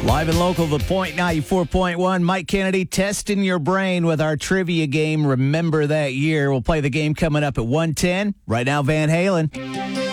Live and local, The Point 94.1. Mike Kennedy testing your brain with our trivia game, Remember That Year. We'll play the game coming up at 1:10. Right now, Van Halen.